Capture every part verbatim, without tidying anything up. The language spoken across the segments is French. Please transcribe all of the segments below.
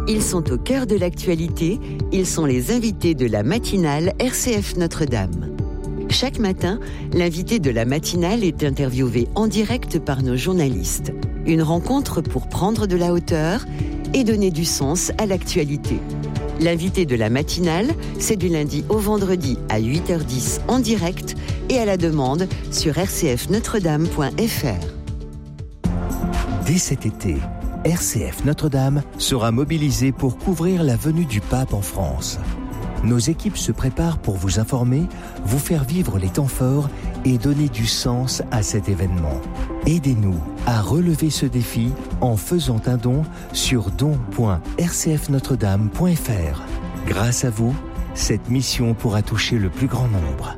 Ils sont au cœur de l'actualité, ils sont les invités de la matinale R C F Notre-Dame. Chaque matin, l'invité de la matinale est interviewé en direct par nos journalistes. Une rencontre pour prendre de la hauteur et donner du sens à l'actualité. L'invité de la matinale, c'est du lundi au vendredi à huit heures dix en direct et à la demande sur r c f notre dame point f r. Dès cet été, R C F Notre-Dame sera mobilisée pour couvrir la venue du pape en France. Nos équipes se préparent pour vous informer, vous faire vivre les temps forts et donner du sens à cet événement. Aidez-nous à relever ce défi en faisant un don sur don point r c f notre dame point f r. Grâce à vous, cette mission pourra toucher le plus grand nombre.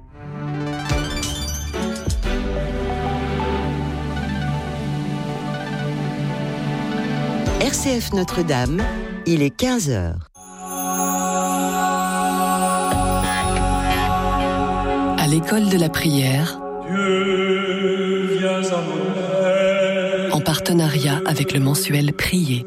R C F Notre-Dame, il est quinze heures. À l'école de la prière, Dieu, viens à mon aide. En partenariat avec le mensuel Prier.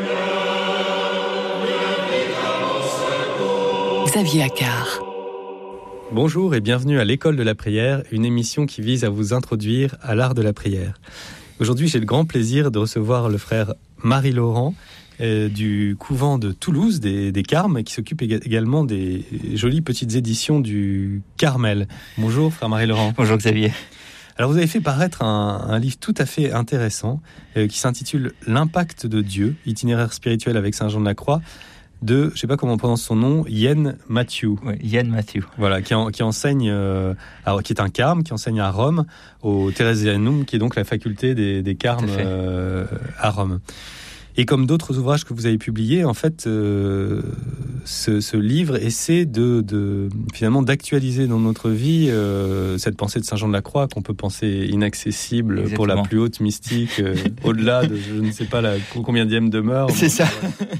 Xavier Accard. Bonjour et bienvenue à l'école de la prière, une émission qui vise à vous introduire à l'art de la prière. Aujourd'hui, j'ai le grand plaisir de recevoir le frère Marie-Laurent euh, du couvent de Toulouse, des, des Carmes, qui s'occupe ég- également des jolies petites éditions du Carmel. Bonjour, frère Marie-Laurent. Bonjour Xavier. Alors, vous avez fait paraître un, un livre tout à fait intéressant euh, qui s'intitule « L'impact de Dieu, itinéraire spirituel avec Saint Jean de la Croix » de, je ne sais pas comment on prononce son nom, Ian Matthew. Oui, Ian Matthew. Voilà, qui, en, qui enseigne, euh, alors qui est un carme, qui enseigne à Rome, au Theresianum, qui est donc la faculté des, des carmes à, euh, à Rome. Et comme d'autres ouvrages que vous avez publiés, en fait, euh, ce, ce livre essaie de, de finalement d'actualiser dans notre vie euh, cette pensée de Saint Jean de la Croix qu'on peut penser inaccessible. Exactement. Pour la plus haute mystique, euh, au-delà de je ne sais pas la combienième demeure. C'est ça. Voilà.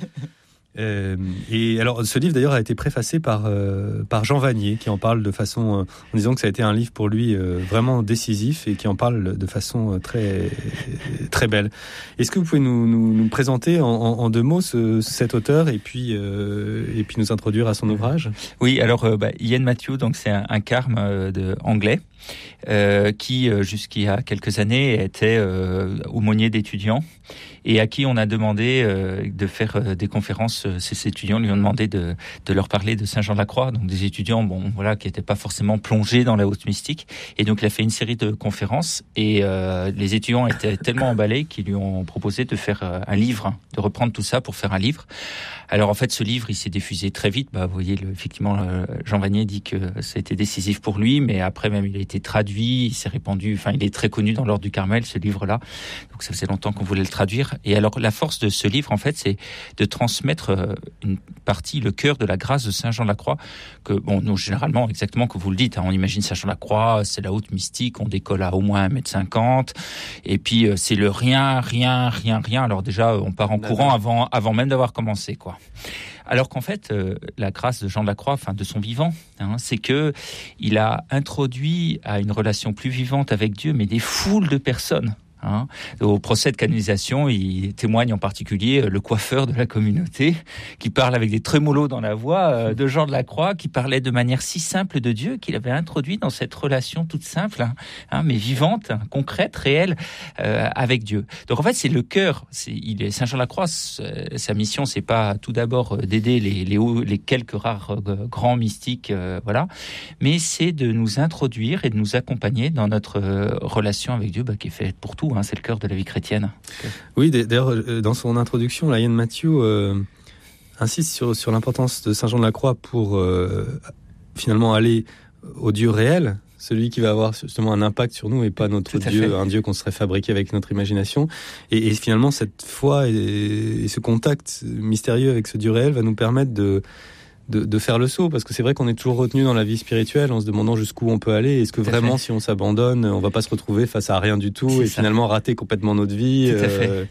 Euh, et alors, ce livre d'ailleurs a été préfacé par euh, par Jean Vanier, qui en parle de façon, euh, en disant que ça a été un livre pour lui euh, vraiment décisif et qui en parle de façon euh, très très belle. Est-ce que vous pouvez nous nous, nous présenter en, en, en deux mots ce, cet auteur et puis euh, et puis nous introduire à son ouvrage? Oui, alors euh, bah, Ian Matthew, donc c'est un, un carme euh, de anglais. Euh, qui euh, jusqu'il y a quelques années était euh, aumônier d'étudiants et à qui on a demandé euh, de faire euh, des conférences. Ces étudiants lui ont demandé de, de leur parler de Saint Jean de la Croix, donc des étudiants bon voilà qui n'étaient pas forcément plongés dans la haute mystique, et donc il a fait une série de conférences et euh, les étudiants étaient tellement emballés qu'ils lui ont proposé de faire euh, un livre, de reprendre tout ça pour faire un livre. Alors en fait ce livre il s'est diffusé très vite, bah, vous voyez le, effectivement euh, Jean Vanier dit que ça a été décisif pour lui, mais après même il a été traduit, il s'est répandu, enfin il est très connu dans l'ordre du Carmel ce livre-là, donc ça faisait longtemps qu'on voulait le traduire. Et alors la force de ce livre en fait c'est de transmettre euh, une partie, le cœur de la grâce de Saint Jean de la Croix, que bon nous généralement exactement que vous le dites, hein, on imagine Saint Jean de la Croix, c'est la haute mystique, on décolle à au moins un mètre cinquante, et puis euh, c'est le rien, rien, rien, rien, alors déjà on part en courant avant, avant même d'avoir commencé quoi. Alors qu'en fait, euh, la grâce de Jean de la Croix, enfin de son vivant, hein, c'est que il a introduit à une relation plus vivante avec Dieu, mais des foules de personnes. Hein. Au procès de canonisation, il témoigne en particulier le coiffeur de la communauté qui parle avec des trémolos dans la voix euh, de Jean de la Croix, qui parlait de manière si simple de Dieu qu'il avait introduit dans cette relation toute simple, hein, hein, mais vivante, hein, concrète, réelle euh, avec Dieu. Donc en fait, c'est le cœur. C'est, il est, Saint Jean de la Croix, sa mission, c'est pas tout d'abord d'aider les, les, hauts, les quelques rares euh, grands mystiques, euh, voilà, mais c'est de nous introduire et de nous accompagner dans notre euh, relation avec Dieu, bah, qui est faite pour tout. Hein, c'est le cœur de la vie chrétienne. Oui, d'ailleurs, dans son introduction, là, Ian Matthew euh, insiste sur, sur l'importance de Saint Jean de la Croix pour euh, finalement aller au Dieu réel, celui qui va avoir justement un impact sur nous et pas notre Dieu, fait. un Dieu qu'on serait fabriqué avec notre imagination. Et, et finalement, cette foi et, et ce contact mystérieux avec ce Dieu réel va nous permettre de De, de faire le saut, parce que c'est vrai qu'on est toujours retenu dans la vie spirituelle en se demandant jusqu'où on peut aller. Est-ce que vraiment, si on s'abandonne, on va pas se retrouver face à rien du tout c'est et ça. Finalement rater complètement notre vie. Tout à fait. Euh,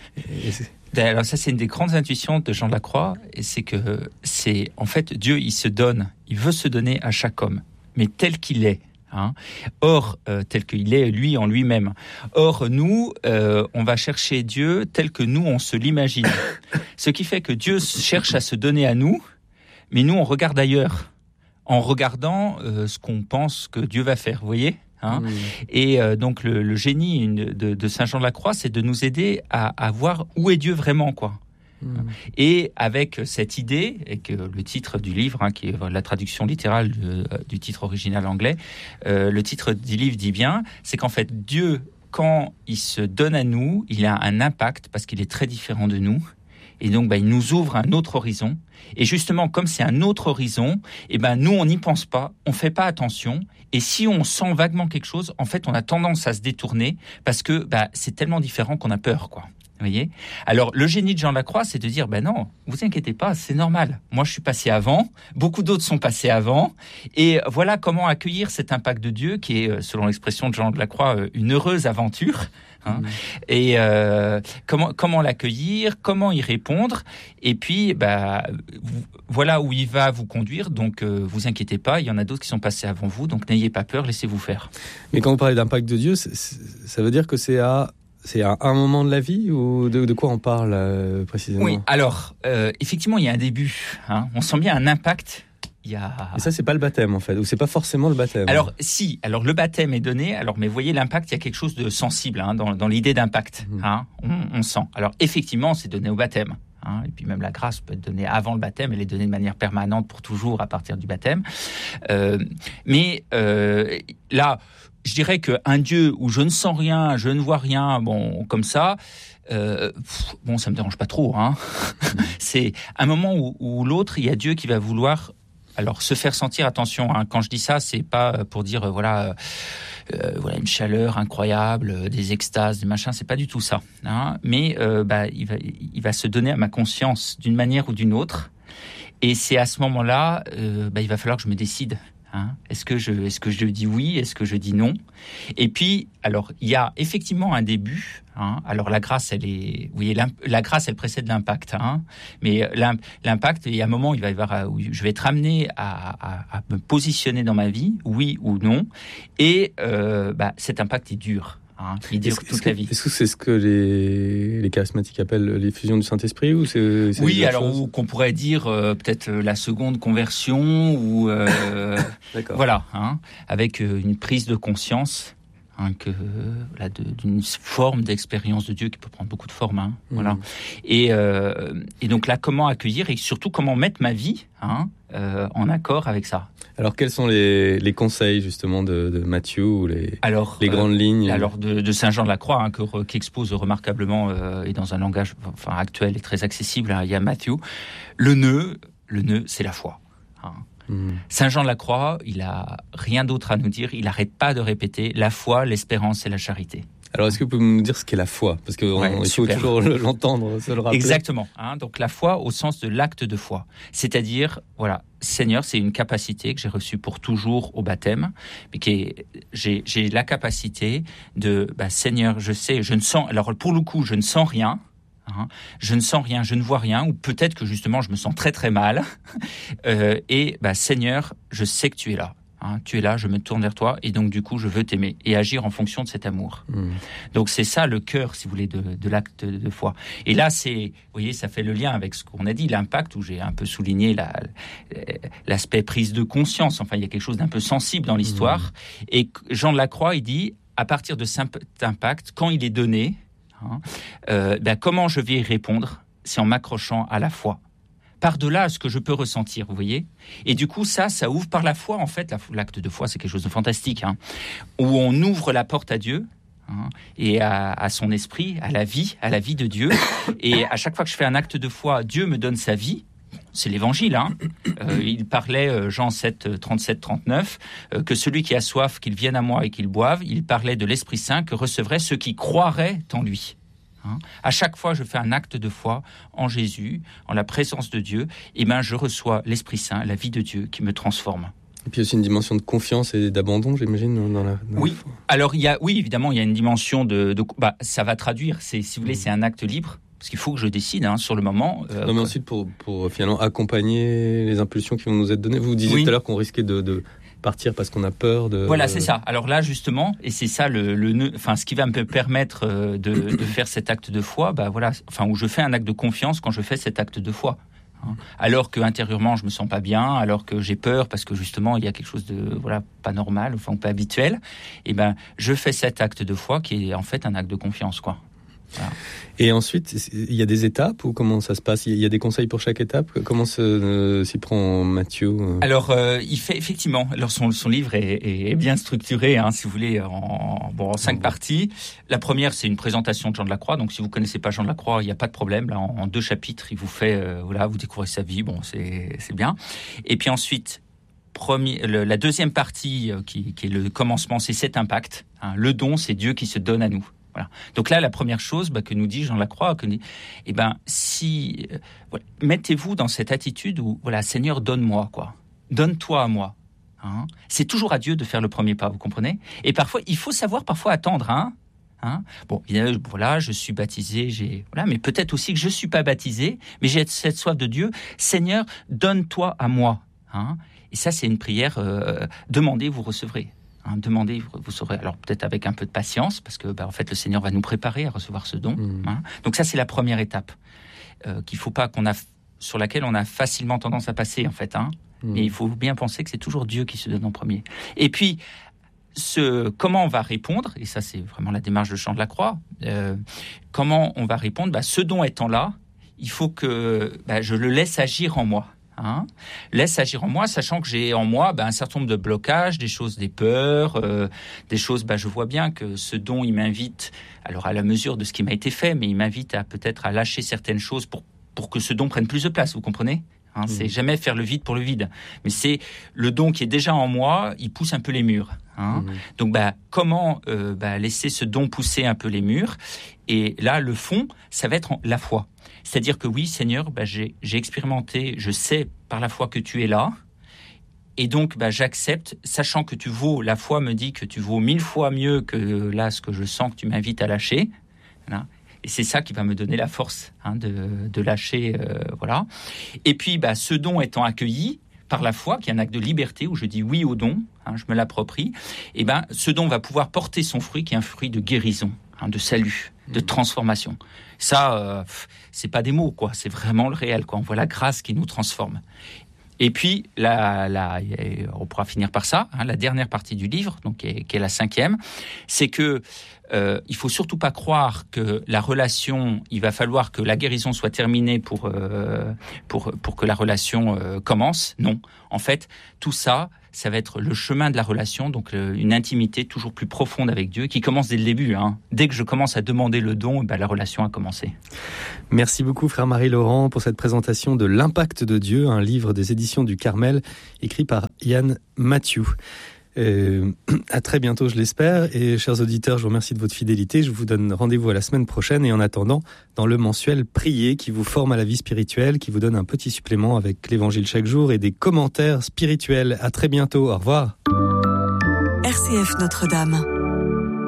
et c'est... Alors ça, c'est une des grandes intuitions de Jean de la Croix, et c'est que c'est en fait Dieu, il se donne, il veut se donner à chaque homme, mais tel qu'il est. Hein. Or, euh, tel qu'il est lui en lui-même. Or, nous, euh, on va chercher Dieu tel que nous, on se l'imagine. Ce qui fait que Dieu cherche à se donner à nous, mais nous, on regarde ailleurs, en regardant euh, ce qu'on pense que Dieu va faire, vous voyez ? Hein. Mmh. Et euh, donc, le, le génie de, de Saint Jean de la Croix, c'est de nous aider à, à voir où est Dieu vraiment, quoi. Mmh. Et avec cette idée, et que le titre du livre, hein, qui est la traduction littérale de, du titre original anglais, euh, le titre du livre dit bien, c'est qu'en fait, Dieu, quand il se donne à nous, il a un impact, parce qu'il est très différent de nous. Et donc, bah, il nous ouvre un autre horizon. Et justement, comme c'est un autre horizon, eh ben, nous, on n'y pense pas, on fait pas attention. Et si on sent vaguement quelque chose, en fait, on a tendance à se détourner parce que bah, c'est tellement différent qu'on a peur, quoi. Vous voyez ? Alors, le génie de Jean de la Croix, c'est de dire, ben non, vous inquiétez pas, c'est normal. Moi, je suis passé avant, beaucoup d'autres sont passés avant. Et voilà comment accueillir cet impact de Dieu qui est, selon l'expression de Jean de la Croix, une heureuse aventure. Hein. Mmh. Et euh, comment comment l'accueillir, comment y répondre, et puis bah vous, voilà où il va vous conduire. Donc euh, vous inquiétez pas, il y en a d'autres qui sont passés avant vous, donc n'ayez pas peur, laissez-vous faire. Mais quand vous parlez d'impact de Dieu, c'est, c'est, ça veut dire que c'est à c'est à un moment de la vie, ou de, de quoi on parle euh, précisément ? Oui, alors euh, effectivement il y a un début. Hein. On sent bien un impact. Il y a... Et ça, c'est pas le baptême, en fait, ou c'est pas forcément le baptême. Alors, si, alors le baptême est donné, alors, mais vous voyez, l'impact, il y a quelque chose de sensible hein, dans, dans l'idée d'impact. Mmh. Hein, on, on sent. Alors, effectivement, c'est donné au baptême. Hein, et puis même la grâce peut être donnée avant le baptême, elle est donnée de manière permanente pour toujours à partir du baptême. Euh, mais euh, là, je dirais qu'un Dieu où je ne sens rien, je ne vois rien, bon, comme ça... Euh, pff, bon, ça me dérange pas trop. Hein. C'est un moment où, où l'autre, il y a Dieu qui va vouloir... Alors, se faire sentir, attention, hein, quand je dis ça, c'est pas pour dire, euh, voilà, euh, voilà, une chaleur incroyable, euh, des extases, des machins, c'est pas du tout ça. Hein, mais euh, bah, il va, il va se donner à ma conscience d'une manière ou d'une autre. Et c'est à ce moment-là, euh, bah, il va falloir que je me décide. Hein. Est-ce que je, est-ce que je dis oui ? Est-ce que je dis non ? Et puis, alors, il y a effectivement un début. Hein. Alors, la grâce, elle est, vous voyez, la grâce, elle précède l'impact. Hein. Mais l'impact, il y a un moment, il va y avoir, où je vais être amené à, à, à me positionner dans ma vie, oui ou non. Et euh, bah, cet impact est dur. Hein, il dure toute la vie. Est-ce que c'est ce que les, les charismatiques appellent l'effusion du Saint-Esprit, ou c'est, c'est oui, alors ou, qu'on pourrait dire euh, peut-être la seconde conversion, ou euh, voilà, hein, avec euh, une prise de conscience hein, que là, de, d'une forme d'expérience de Dieu qui peut prendre beaucoup de formes, hein, mmh. voilà. Et, euh, et donc là, comment accueillir et surtout comment mettre ma vie hein, euh, en accord avec ça. Alors, quels sont les, les conseils, justement, de, de Matthieu, ou les, alors, les grandes euh, lignes Alors, de, de Saint Jean de la Croix, hein, que, qui expose remarquablement, euh, et dans un langage enfin, actuel et très accessible, hein, il y a Matthieu. Le nœud, le nœud, c'est la foi. Hein. Mmh. Saint Jean de la Croix, il a rien d'autre à nous dire, il n'arrête pas de répéter la foi, l'espérance et la charité. Alors, est-ce que vous pouvez nous dire ce qu'est la foi ? Parce qu'il ouais, faut super. toujours l'entendre, se le rappeler. Exactement. Hein, donc, la foi au sens de l'acte de foi. C'est-à-dire, voilà, Seigneur, c'est une capacité que j'ai reçue pour toujours au baptême, mais qui est, j'ai, j'ai la capacité de, bah, Seigneur, je sais, je ne sens, alors pour le coup, je ne sens rien, hein, je ne sens rien, je ne vois rien, ou peut-être que justement, je me sens très très mal, euh, et, bah, Seigneur, je sais que tu es là. Hein, tu es là, je me tourne vers toi, et donc du coup, je veux t'aimer et agir en fonction de cet amour. Mmh. Donc c'est ça le cœur, si vous voulez, de, de l'acte de foi. Et là, c'est, vous voyez, ça fait le lien avec ce qu'on a dit, l'impact, où j'ai un peu souligné la, l'aspect prise de conscience. Enfin, il y a quelque chose d'un peu sensible dans l'histoire. Mmh. Et Jean de la Croix, il dit, à partir de cet impact, quand il est donné, hein, euh, ben, comment je vais y répondre ? C'est en m'accrochant à la foi. Par-delà ce que je peux ressentir, vous voyez ? Et du coup, ça, ça ouvre par la foi, en fait. L'acte de foi, c'est quelque chose de fantastique, hein, où on ouvre la porte à Dieu, hein, et à, à son esprit, à la vie, à la vie de Dieu. Et à chaque fois que je fais un acte de foi, Dieu me donne sa vie. C'est l'évangile, hein. Euh, il parlait, euh, Jean sept, trente-sept, trente-neuf, euh, que celui qui a soif, qu'il vienne à moi et qu'il boive. Il parlait de l'Esprit Saint que recevraient ceux qui croiraient en lui. Hein. À chaque fois, je fais un acte de foi en Jésus, en la présence de Dieu, et ben je reçois l'Esprit Saint, la vie de Dieu qui me transforme. Et puis aussi une dimension de confiance et d'abandon, j'imagine, dans la. Dans oui. La foi. Alors il y a, oui, évidemment, il y a une dimension de, de bah, ça va traduire. C'est, si vous voulez, mmh. c'est un acte libre. Parce qu'il faut que je décide hein, sur le moment. Euh, non, mais ensuite, pour, pour finalement accompagner les impulsions qui vont nous être données. Vous disiez oui. tout à l'heure qu'on risquait de, de, partir parce qu'on a peur de... Voilà, c'est ça. Alors là, justement, et c'est ça le, le, enfin, ce qui va me permettre de, de faire cet acte de foi, bah voilà, enfin, où je fais un acte de confiance quand je fais cet acte de foi. Alors que intérieurement je me sens pas bien, alors que j'ai peur parce que justement il y a quelque chose de voilà pas normal, enfin pas habituel, et ben je fais cet acte de foi qui est en fait un acte de confiance, quoi. Voilà. Et ensuite, il y a des étapes ou comment ça se passe ? Il y a des conseils pour chaque étape ? Comment se, euh, s'y prend Matthieu ? Alors, euh, il fait effectivement. Alors, son, son livre est, est bien structuré, hein, si vous voulez, en, bon, en cinq mmh. parties. La première, c'est une présentation de Jean de la Croix. Donc, si vous connaissez pas Jean de la Croix, il n'y a pas de problème. Là, en, en deux chapitres, il vous fait, euh, voilà, vous découvrez sa vie. Bon, c'est, c'est bien. Et puis ensuite, premier, le, la deuxième partie, euh, qui, qui est le commencement, c'est cet impact. Hein, le don, c'est Dieu qui se donne à nous. Voilà. Donc là, la première chose bah, que nous dit Jean de la Croix, que, eh ben, si, euh, voilà, mettez-vous dans cette attitude où, voilà, Seigneur, donne-moi, quoi. Donne-toi à moi. Hein. C'est toujours à Dieu de faire le premier pas, vous comprenez ? Et parfois, il faut savoir parfois attendre. Hein. Hein. Bon, voilà, je suis baptisé, j'ai, voilà, mais peut-être aussi que je suis pas baptisé, mais j'ai cette soif de Dieu. Seigneur, donne-toi à moi. Hein. Et ça, c'est une prière. Euh, demandez, vous recevrez. Hein, demandez, vous saurez. Alors peut-être avec un peu de patience, parce que bah, en fait le Seigneur va nous préparer à recevoir ce don. Mmh. Hein. Donc ça c'est la première étape euh, qu'il faut pas qu'on a sur laquelle on a facilement tendance à passer en fait. Hein. Mmh. Et il faut bien penser que c'est toujours Dieu qui se donne en premier. Et puis ce comment on va répondre, et ça c'est vraiment la démarche de Jean de la Croix. Euh, comment on va répondre ? Bah, ce don étant là, il faut que bah, je le laisse agir en moi. Hein, laisse agir en moi, sachant que j'ai en moi bah, un certain nombre de blocages, des choses, des peurs, euh, des choses, bah, je vois bien que ce don, il m'invite, alors à la mesure de ce qui m'a été fait, mais il m'invite à peut-être à lâcher certaines choses pour, pour que ce don prenne plus de place, vous comprenez ? Hein, mmh. C'est jamais faire le vide pour le vide, mais c'est le don qui est déjà en moi, il pousse un peu les murs. Hein. Mmh. Donc, bah, comment euh, bah, laisser ce don pousser un peu les murs ? Et là, le fond, ça va être la foi. C'est-à-dire que oui, Seigneur, bah, j'ai, j'ai expérimenté, je sais par la foi que tu es là, et donc bah, j'accepte, sachant que tu vaux, la foi me dit que tu vaux mille fois mieux que là, ce que je sens que tu m'invites à lâcher. Voilà. Et c'est ça qui va me donner la force hein, de, de lâcher. Euh, voilà. Et puis, bah, ce don étant accueilli par la foi, qui est un acte de liberté, où je dis oui au don, hein, je me l'approprie, et ben, ce don va pouvoir porter son fruit, qui est un fruit de guérison, hein, de salut, de transformation. Ça, euh, c'est pas des mots, quoi. C'est vraiment le réel, quoi. On voit la grâce qui nous transforme. Et puis, la, la, on pourra finir par ça. Hein, la dernière partie du livre, donc qui est, qui est la cinquième, c'est que euh, il faut surtout pas croire que la relation, il va falloir que la guérison soit terminée pour euh, pour pour que la relation euh, commence. Non, en fait, tout ça, ça va être le chemin de la relation, donc le, une intimité toujours plus profonde avec Dieu, qui commence dès le début. Hein. Dès que je commence à demander le don, ben, la relation a commencé. Merci beaucoup, frère Marie-Laurent, pour cette présentation de L'Impact de Dieu, un livre des éditions du Carmel, écrit par Yann Mathieu. Euh, à très bientôt, je l'espère. Et chers auditeurs, je vous remercie de votre fidélité. Je vous donne rendez-vous à la semaine prochaine. Et en attendant, dans le mensuel Prier, qui vous forme à la vie spirituelle, qui vous donne un petit supplément avec l'évangile chaque jour et des commentaires spirituels. À très bientôt. Au revoir. R C F Notre-Dame.